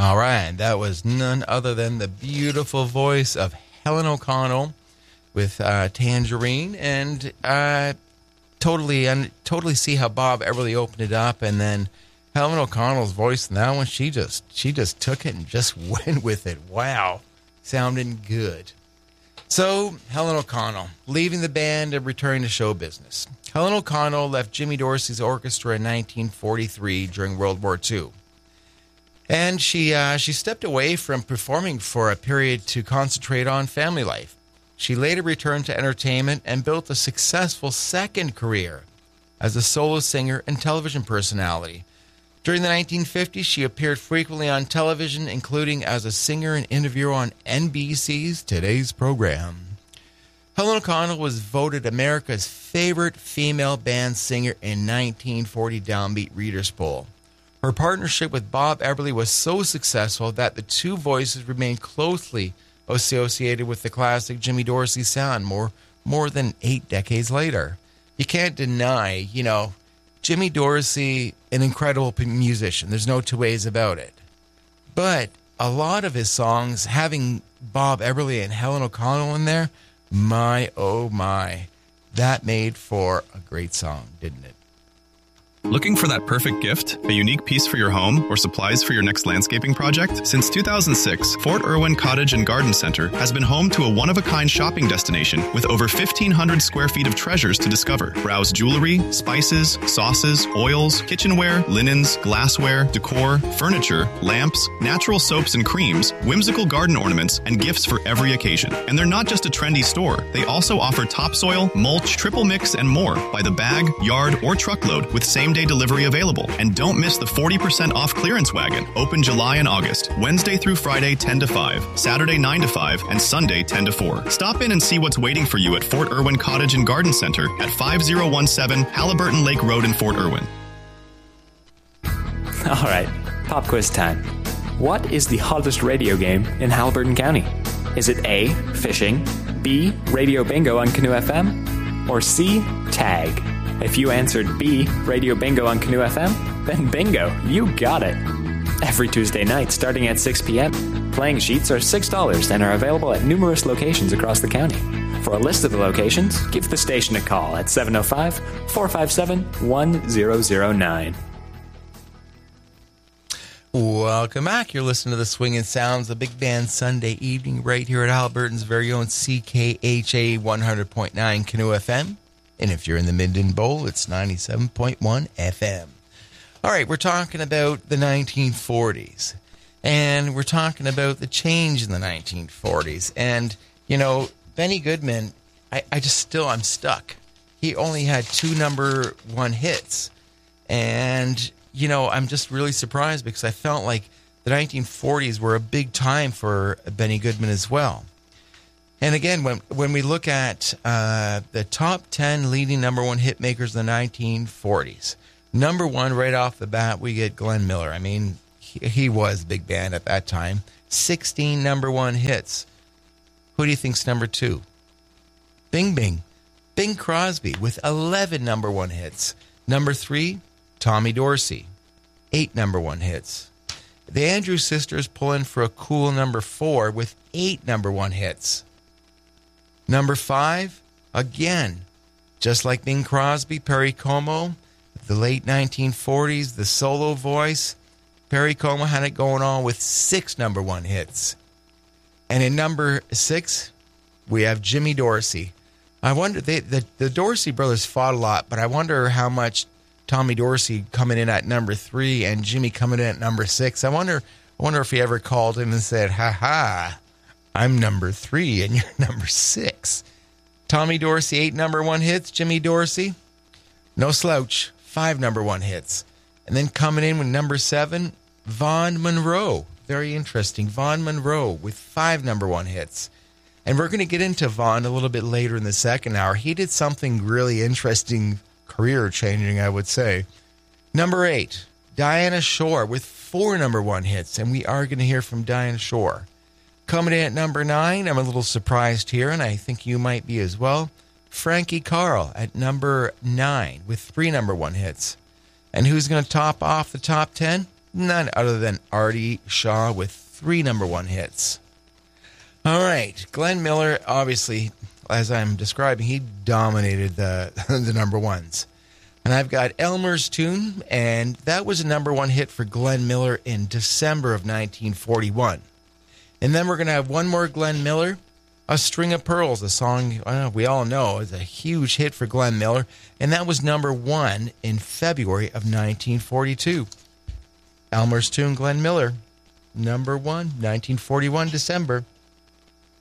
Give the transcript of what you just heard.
All right, that was none other than the beautiful voice of Helen O'Connell with Tangerine, and totally see how Bob Everly opened it up, and then Helen O'Connell's voice in that one, she just took it and just went with it. Wow, sounding good. So, Helen O'Connell, leaving the band and returning to show business. Helen O'Connell left Jimmy Dorsey's orchestra in 1943 during World War II. And she stepped away from performing for a period to concentrate on family life. She later returned to entertainment and built a successful second career as a solo singer and television personality. During the 1950s, she appeared frequently on television, including as a singer and interviewer on NBC's Today's Program. Helen O'Connell was voted America's favorite female band singer in 1940 Downbeat Readers Poll. Her partnership with Bob Everly was so successful that the two voices remained closely associated with the classic Jimmy Dorsey sound more than 8 decades later. You can't deny, Jimmy Dorsey, an incredible musician. There's no two ways about it. But a lot of his songs, having Bob Everly and Helen O'Connell in there, my, oh my, that made for a great song, didn't it? Looking for that perfect gift? A unique piece for your home or supplies for your next landscaping project? Since 2006, Fort Irwin Cottage and Garden Center has been home to a one-of-a-kind shopping destination with over 1,500 square feet of treasures to discover. Browse jewelry, spices, sauces, oils, kitchenware, linens, glassware, decor, furniture, lamps, natural soaps and creams, whimsical garden ornaments, and gifts for every occasion. And they're not just a trendy store. They also offer topsoil, mulch, triple mix, and more by the bag, yard, or truckload with same-day delivery available. And don't miss the 40% off clearance wagon, open July and August, Wednesday through Friday 10 to 5, Saturday 9 to 5, and Sunday 10 to 4. Stop in and see what's waiting for you at Fort Irwin Cottage and Garden Center at 5017 Halliburton Lake Road in Fort Irwin. All right, pop quiz time. What is the hottest radio game in Halliburton County? Is it A, fishing, B, radio bingo on Canoe FM, or C, tag? If you answered B, Radio Bingo on Canoe FM, then bingo, you got it. Every Tuesday night, starting at 6 p.m., playing sheets are $6 and are available at numerous locations across the county. For a list of the locations, give the station a call at 705-457-1009. Welcome back. You're listening to the Swingin' Sounds, the Big Band Sunday evening right here at Halliburton's very own CKHA 100.9 Canoe FM. And if you're in the Minden Bowl, it's 97.1 FM. All right, we're talking about the 1940s. And we're talking about the change in the 1940s. And, Benny Goodman, I'm stuck. He only had 2 number 1 hits. And, I'm just really surprised because I felt like the 1940s were a big time for Benny Goodman as well. And again, when we look at the top 10 leading number 1 hit makers in the 1940s, number 1 right off the bat, we get Glenn Miller. I mean, he was big band at that time. 16 number 1 hits. Who do you think's number 2? Bing Bing. Bing Crosby with 11 number 1 hits. Number 3, Tommy Dorsey. 8 number 1 hits. The Andrews Sisters pull in for a cool number 4 with 8 number 1 hits. Number 5, again, just like Bing Crosby, Perry Como, the late 1940s, the solo voice. Perry Como had it going on with 6 number 1 hits. And in number 6, we have Jimmy Dorsey. I wonder, the Dorsey brothers fought a lot, but I wonder how much Tommy Dorsey coming in at number 3 and Jimmy coming in at number 6. I wonder if he ever called him and said, ha, I'm number 3 and you're number 6. Tommy Dorsey, 8 number 1 hits. Jimmy Dorsey, no slouch, 5 number 1 hits. And then coming in with number 7, Vaughn Monroe. Very interesting. Vaughn Monroe with 5 number 1 hits. And we're going to get into Vaughn a little bit later in the second hour. He did something really interesting, career-changing, I would say. Number 8, Diana Shore with 4 number 1 hits. And we are going to hear from Diana Shore. Coming in at number 9, I'm a little surprised here, and I think you might be as well. Frankie Carl at number 9 with 3 number 1 hits. And who's going to top off the top 10? None other than Artie Shaw with 3 number 1 hits. All right, Glenn Miller, obviously, as I'm describing, he dominated the number ones. And I've got Elmer's Tune, and that was a number 1 hit for Glenn Miller in December of 1941. And then we're going to have one more Glenn Miller, A String of Pearls, a song we all know is a huge hit for Glenn Miller, and that was number 1 in February of 1942. Elmer's Tune, Glenn Miller, number 1, 1941, December.